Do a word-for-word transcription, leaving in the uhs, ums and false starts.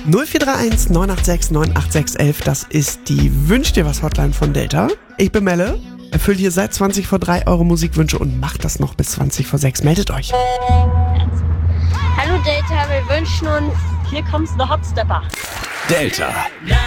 null vier drei eins neun acht sechs neun acht sechs eins eins, das ist die Wünsch dir was Hotline von Delta. Ich bin Melle, erfüllt hier seit zwanzig vor drei eure Musikwünsche und macht das noch bis zwanzig vor sechs. Meldet euch. Hallo Delta, wir wünschen uns... Hier kommt's, der Hotstepper. Delta.